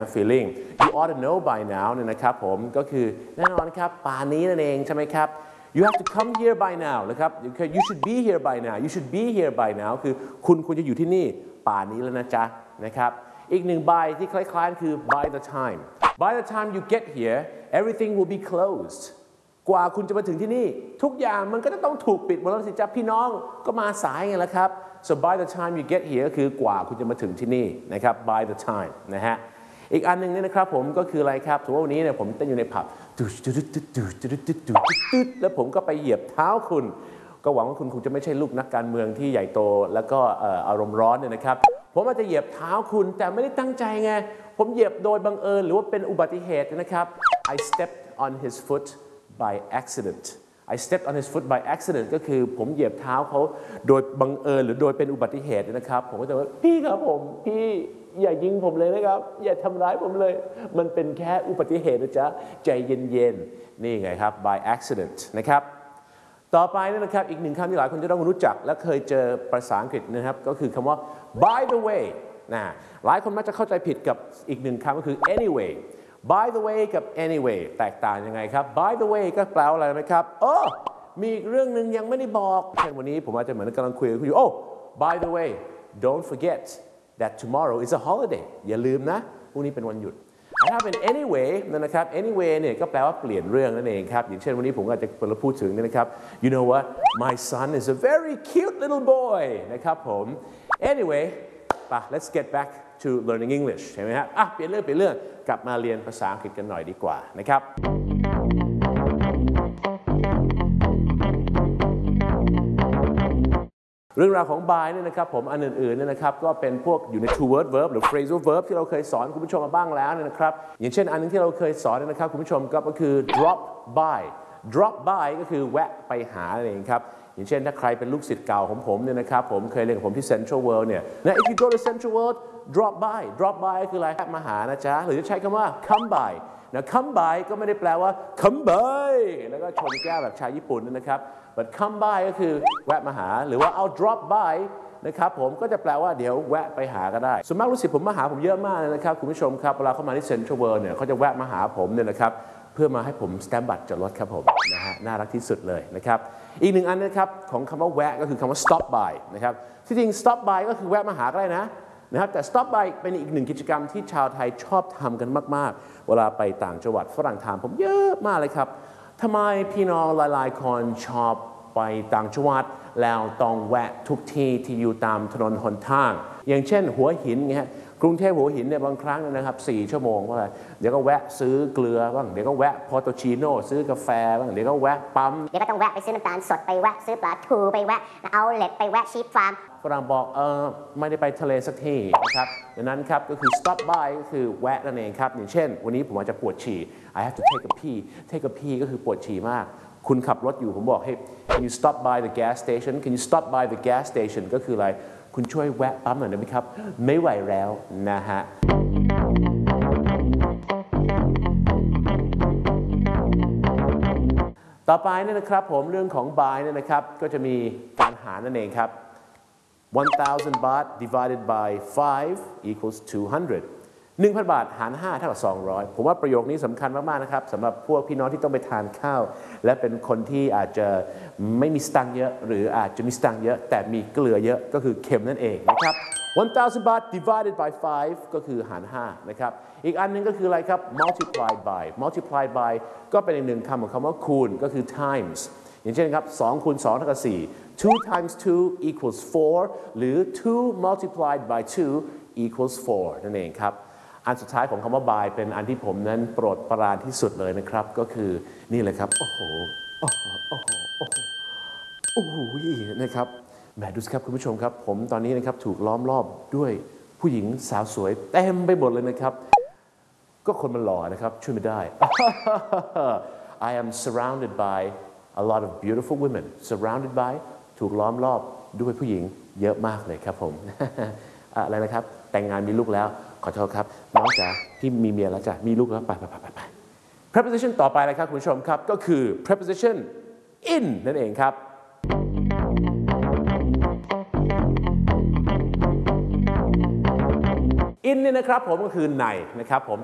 feeling you ought to know by now เนี่ยนะครับผมก็คือแน่นอนครับป่านนี้นั่นเองใช่ไหมครับ you have to come here by now นะครับ you should be here by now you should be here by now คือคุณควรจะอยู่ที่นี่ป่านนี้แล้วนะจ๊ะนะครับอีกหนึ่ง by ที่คล้ายๆคือ by the time you get here everything will be closed กว่าคุณจะมาถึงที่นี่ทุกอย่างมันก็จะต้องถูกปิดหมดแล้วสิจ๊ะพี่น้องก็มาสายไงล่ะครับ so by the time you get here คือกว่าคุณจะมาถึงที่นี่นะครับ by the time นะฮะอีกอันหนึ่งเนี่ยนะครับผมก็คืออะไรครับสมมติว่าวันนี้เนี่ยผมเต้นอยู่ในผับแล้วผมก็ไปเหยียบเท้าคุณก็หวังว่าคุณคงจะไม่ใช่ลูกนักการเมืองที่ใหญ่โตแล้วก็อารมณ์ร้อนเนี่ยนะครับผมอาจจะเหยียบเท้าคุณแต่ไม่ได้ตั้งใจไงผมเหยียบโดยบังเอิญหรือว่าเป็นอุบัติเหตุนะครับ I stepped on his foot by accident I stepped on his foot by accident ก็คือผมเหยียบเท้าเขาโดยบังเอิญหรือโดยเป็นอุบัติเหตุนะครับผมก็จะว่าพี่ครับผมพี่อย่ายิงผมเลยนะครับอย่าทำร้ายผมเลยมันเป็นแค่อุบัติเหตุนะจ๊ะใจเย็นๆนี่ไงครับ by accident นะครับต่อไปนะครับอีกหนึ่งคำที่หลายคนจะต้องรู้จักและเคยเจอภาษาอังกฤษนะครับก็คือคำว่า by the way นะหลายคนมักจะเข้าใจผิดกับอีกหนึ่งคำก็คือ anyway by the way กับ anyway แตกต่างยังไงครับ by the way ก็แปลว่าอะไรไหมครับมีอีกเรื่องหนึ่งยังไม่ได้บอกเช่นวันนี้ผมอาจจะเหมือนกำลังคุยกับคุณอยู่by the way don't forget that tomorrow is a holiday อย่าลืมนะพรุ่งนี้เป็นวันหยุดถ้าเป็น anyway นะครับ anyway เนี่ยก็แปลว่าเปลี่ยนเรื่องนั่นเองครับอย่างเช่นวันนี้ผมอาจจะพูดถึงนะครับ you know what my son is a very cute little boy นะครับผม anyway let's get back to learning English ใช่ไหมฮะเปลี่ยนเรื่องกลับมาเรียนภาษาอังกฤษกันหน่อยดีกว่านะครับเรื่องราวของ by เนี่ยนะครับผมอันอื่นๆเนี่ยนะครับก็เป็นพวกอยู่ใน two word verb หรือ phrasal verb ที่เราเคยสอนคุณผู้ชมมาบ้างแล้วเนี่ยนะครับอย่างเช่นอันนึงที่เราเคยสอนนะครับคุณผู้ชมก็คือ drop by ก็คือแวะไปหาเองครับอย่างเช่นถ้าใครเป็นลูกศิษย์เก่าของผมเนี่ยนะครับผมเคยเรียนกับผมที่ Central World เนี่ยนะ if you go to Central World drop by ก็คืออะไรมาหานะจ๊ะหรือจะใช้คำว่า come by นะ come by ก็ไม่ได้แปลว่า come by แล้วก็ชนแก้วแบบชาวญี่ปุ่นนะครับ but come by ก็คือแวะมาหาหรือว่าเอา drop by นะครับผมก็จะแปลว่าเดี๋ยวแวะไปหาก็ได้ส่วนมากลูกศิษย์ผมมาหาผมเยอะมากเลยนะครับคุณผู้ชมครับเวลาเข้ามาที่ Central World เนี่ยเขาจะแวะมาหาผมเนี่ยนะครับเพื่อมาให้ผมสแตมป์บัตรจอดรถครับผมนะฮะน่ารักที่สุดเลยนะครับอีกหนึ่งอันนะครับของคำว่าแวะก็คือคำว่า stop by นะครับที่จริง stop by ก็คือแวะมาหาก็ได้นะครับแต่ stop by เป็นอีกหนึ่งกิจกรรมที่ชาวไทยชอบทำกันมากๆเวลาไปต่างจังหวัดฝรั่งถามผมเยอะมากเลยครับทำไมพี่น้องหลายๆคนชอบไปต่างจังหวัดแล้วต้องแวะทุกที่อยู่ตามถนนหนทางอย่างเช่นหัวหินไงฮะกรุงเทพหัวหินเนี่ยบางครั้งนะครับ4 ชั่วโมงว่าอะไรเดี๋ยวก็แวะซื้อเกลือบ้างเดี๋ยวก็แวะพอโตชิโน่ซื้อกาแฟบ้างเดี๋ยวก็แวะปั๊มเดี๋ยวก็ต้องแวะไปซื้อน้ำตาลสดไปแวะซื้อปลาทูไปแวะเอาเล็ดไปแวะชีฟฟาร์มฝรั่งบอกไม่ได้ไปทะเลสักทีนะครับดังนั้นครับก็คือ stop by ก็คือแวะนั่นเองครับอย่างเช่นวันนี้ผมอาจจะปวดฉี่ I have to take a pee ก็คือปวดฉี่มากคุณขับรถอยู่ผมบอกให้ can you stop by the gas station ก็คืออะไรคุณช่วยแวะปั๊มหน่อยได้ไหมครับไม่ไหวแล้วนะฮะต่อไปเนี่ยนะครับผมเรื่องของ by เนี่ยนะครับก็จะมีการหารนั่นเองครับ 1,000 baht divided by 5 equals 200 1,000 บาทหาร5เท่ากับ200ผมว่าประโยคนี้สำคัญมากๆนะครับสำหรับพวกพี่น้องที่ต้องไปทานข้าวและเป็นคนที่อาจจะไม่มีสตังค์เยอะหรืออาจจะมีสตังค์เยอะแต่มีเกลือเยอะก็คือเค็มนั่นเองนะครับ 1,000 บาท divided by 5 ก็คือหาร5นะครับอีกอันนึงก็คืออะไรครับ multiplied by ก็เป็นอีกหนึ่งคำของคำว่าคูณก็คือ times อย่างเช่นครับ2 คูณ 2 เท่ากับ4 2 times 2 equals 4 หรือ 2 multiplied by 2 equals 4 นั่นเองครับอันสุดท้ายของคำว่า by เป็นอันที่ผมนั้นโปรดปรานที่สุดเลยนะครับก็คือนี่เลยครับโอ้โหนะครับแหมดูสิครับคุณผู้ชมครับผมตอนนี้นะครับถูกล้อมรอบด้วยผู้หญิงสาวสวยเต็มไปหมดเลยนะครับก็คนมันหล่อนะครับช่วยไม่ได้ I am surrounded by a lot of beautiful women surrounded by ถูกล้อมรอบด้วยผู้หญิงเยอะมากเลยครับผม อะไรนะครับแต่งงานมีลูกแล้วขอโทษครับน้องจ๋าพี่มีเมียแล้วจ้ะมีลูกแล้วไป preposition ต่อไปนะครับคุณผู้ชมครับก็คือ preposition in นั่นเองครับ in เนี่ยนะครับผมก็คือในนะครับผม